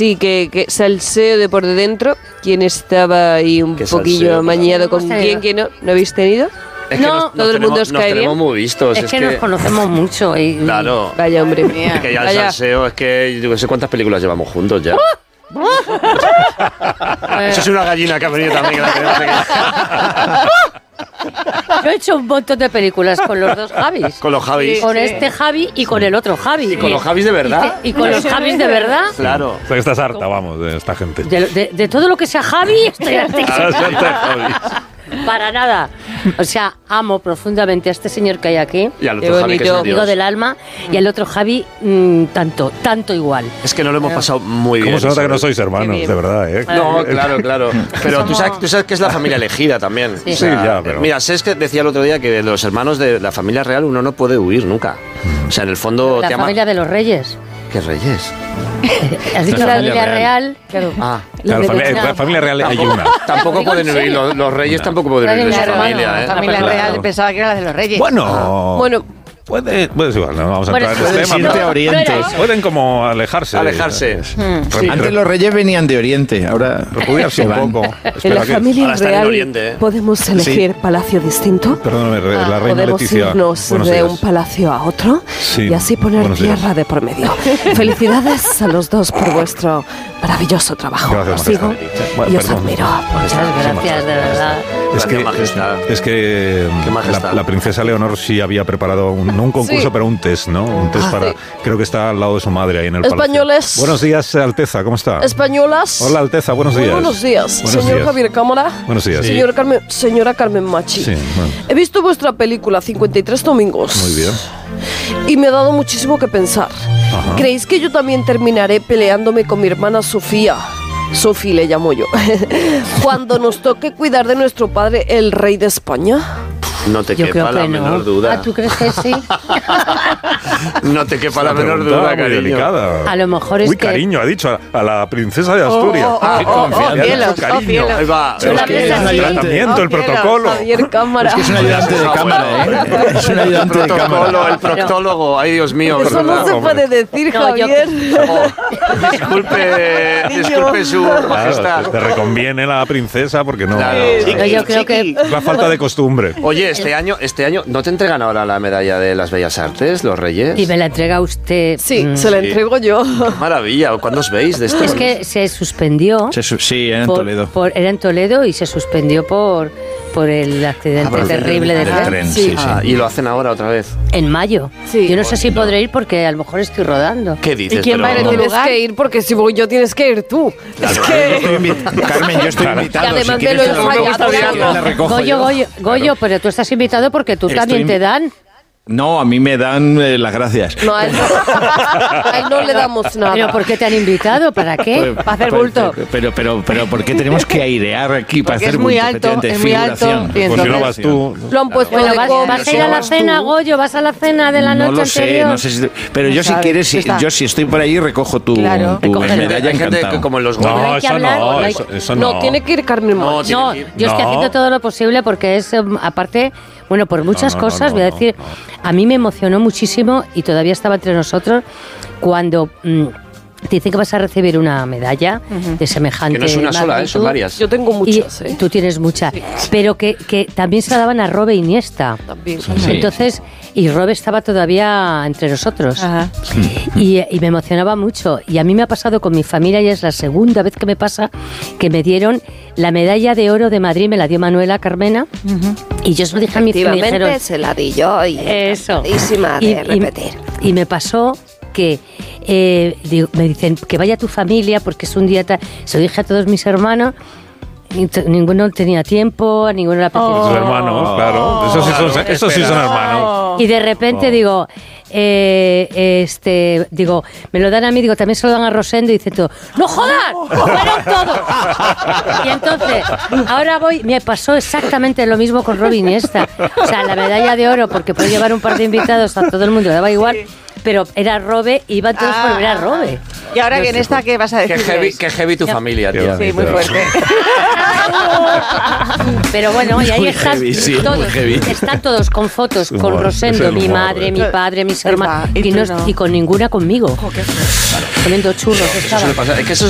Sí, que salseo de por dentro. ¿Quién estaba ahí un poquillo amañado con quién que no? ¿No habéis tenido? Es que todo el mundo os cae bien. tenemos muy vistos. Es que nos conocemos mucho. Claro. Vaya, hombre. Es que ya el salseo, es que yo no sé cuántas películas llevamos juntos ya. Eso es una gallina que ha venido también. Yo he hecho un montón de películas con los dos Javis. Con los Javis. Con este Javi y con el otro Javi. ¿Y con los Javis de verdad? Y con los Javis de verdad. Claro. O sea, que estás harta, vamos, de esta gente. De todo lo que sea Javi, estoy harta. Para nada. O sea, amo profundamente a este señor que hay aquí. Y al otro Javi, que es un amigo del alma. Y al otro Javi, tanto igual. Es que no lo hemos pasado muy bien. ¿Cómo se nota que no sois hermanos, de verdad, eh? No, claro. Pero tú sabes que es la familia elegida también. Sí, o sea, ya, pero... Mira, sé que decía el otro día que de los hermanos de la familia real uno no puede huir nunca. O sea, en el fondo... La familia de los reyes. ¿Qué reyes? ¿Has dicho la familia real? Claro. La familia real hay una. Tampoco pueden huir, los reyes tampoco pueden huir de su familia, La familia real pensaba que era la de los reyes. Bueno, puede igual, no vamos a entrar en ese tema. Irte a Oriente. Pueden como alejarse. Sí. Antes los reyes venían de Oriente, ahora repudiarse un poco. En la familia real podemos elegir palacio distinto. Perdóname, la reina podemos Leticia. Irnos de un palacio a otro y así poner tierra de por medio. Felicidades a los dos por vuestro maravilloso trabajo. Gracias, os sigo y os admiro. Muchas gracias, de verdad. Es que la princesa Leonor sí había preparado no un concurso, pero un test, ¿no? Un test para... Creo que está al lado de su madre ahí en el Españoles. palacio. Buenos días, Alteza, ¿cómo está? Españolas. Hola, Alteza, buenos días. Buenos días. Señor Javier Cámara. Buenos días. Señora Carmen Machi. Sí, bueno. He visto vuestra película 53 domingos. Muy bien. Y me ha dado muchísimo que pensar. Ajá. ¿Creéis que yo también terminaré peleándome con mi hermana Sofía? Sofi le llamo yo. Cuando nos toque cuidar de nuestro padre, el rey de España. No te quepa la menor duda. ¿Tú crees que sí? No te quepa la menor duda, cariño. Delicada. A lo mejor es Uy, que... cariño, ha dicho a la princesa de Asturias. Cielos. Ahí va. Es que es el tratamiento, el protocolo. Javier Cámara. Es que es un ayudante de cámara, ¿eh? Es un ayudante de cámara. El proctólogo. Ay, Dios mío. Eso no se puede decir, Javier. Disculpe su majestad. Te reconviene la princesa porque no... Yo creo que... La falta de costumbre. Oye, este año, ¿no te entregan ahora la medalla de las Bellas Artes, los Reyes? Y me la entrega usted. Sí, se la entrego yo. Qué maravilla. ¿Cuándo os veis de esto? Es que se suspendió. Sí, era en Toledo. Era en Toledo y se suspendió por el accidente terrible del tren. Sí. ¿Y lo hacen ahora otra vez? En mayo. Sí. Yo no sé si podré ir porque a lo mejor estoy rodando. ¿Qué dices? ¿Y quién va a ir en tu lugar? Tienes que ir porque si voy yo tienes que ir tú. Claro, es que... Carmen, yo estoy invitado. Y además si de lo ensayado. Goyo, pero tú estás invitado porque tú también te dan. No, a mí me dan las gracias. No, a él no le damos nada. ¿Pero por qué te han invitado? ¿Para qué? Para hacer bulto. Pero ¿por qué tenemos que airear aquí para hacer bulto? Es muy alto, es muy alto. Pues si no vas tú... Lo han puesto bueno, vas a ir a la cena, Goyo, vas a la cena de la noche anterior. No sé, pero yo si quieres, yo si estoy por ahí recojo tu medalla. Hay gente que como en los No, eso no. No, tiene que ir Carmen Machi. No, yo estoy haciendo todo lo posible porque es, aparte... Bueno, por muchas cosas, voy a decir, a mí me emocionó muchísimo y todavía estaba entre nosotros cuando te dicen que vas a recibir una medalla de semejante magnitud. Que no es una sola, son varias. Yo tengo muchas. Tú tienes muchas, pero que también se la daban a Robe Iniesta. También. Sí. Entonces, y Robe estaba todavía entre nosotros. Ajá. Y me emocionaba mucho. Y a mí me ha pasado con mi familia y es la segunda vez que me pasa que me dieron la medalla de oro de Madrid, me la dio Manuela Carmena. Y yo se lo dije a mi familia. Efectivamente, se la di yo y eso. De repetir. Y me pasó que me dicen que vaya tu familia porque es un día se lo dije a todos mis hermanos y ninguno tenía tiempo, a ninguno le apetecía. Sus hermanos, claro. Esos sí son hermanos. Y de repente digo, me lo dan a mí, digo, también se lo dan a Rosendo y dice todo, ¡no jodas! ¡Fueron todos! Y entonces, ahora me pasó exactamente lo mismo con Robe Iniesta. O sea, la medalla de oro, porque puede llevar un par de invitados a todo el mundo, le daba igual. Pero era Robe, iban todos por ver a Robe. Y ahora que en esta, ¿qué vas a decir? Qué heavy tu familia, tío. Sí, muy fuerte. Pero bueno, y ahí están todos. Están todos con fotos, con Rosendo, mi madre, mi padre, mis hermanos. Y con ninguna conmigo. Comiendo churros estaba. Es que eso